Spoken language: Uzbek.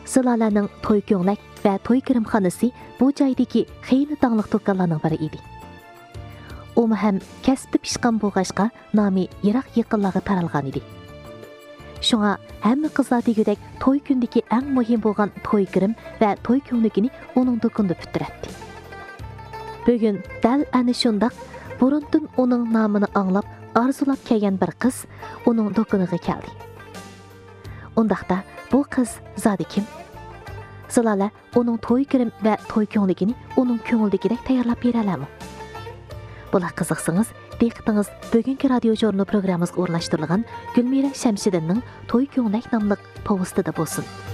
Zılalarning to'y ko'nglik va to'y kirimxonasi bu joydagi xeyli dаңлык do'konlarning biri edi. U ham kasbda pishqan bo'lg'achqa nomi yiroq yaqinlarga taralgan edi. Shunga hamma qizlar degudek to'y kundagi eng muhim bo'lgan to'y kirim va to'y ko'ngligini uning do'konida putiradi. Bugun dal ana shundaq burundan uning nomini anglab arzulab kelgan bir qiz uning do'koniga keldi. Undaqda bu qiz zodi kim? Zilala uning to'y kirim va to'y ko'ngligini uning ko'ngildagidek tayyorlab beralami? Bular qiziqsangiz, diqqatingiz bugungi radio jurnal programmamizga o'rnashtirilgan Gulmira Shamshidinning To'y ko'nglik nomli povestida bo'lsin.